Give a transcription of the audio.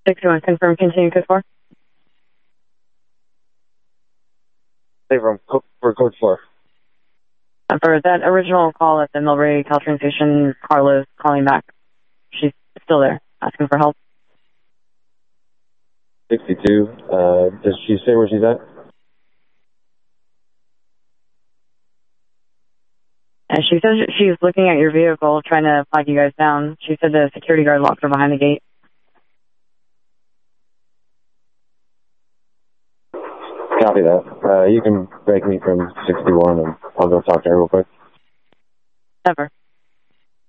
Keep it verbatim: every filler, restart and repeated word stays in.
sixty-one, confirm, continue code four. Hey, from for code four. Uh, for that original call at the Millbrae Caltrain station, Carla's calling back. She's still there, asking for help. sixty-two, uh, does she say where she's at? And she says she's looking at your vehicle, trying to flag you guys down. She said the security guard locked her behind the gate. Copy that. Uh, you can break me from sixty-one and I'll go talk to her real quick. Never.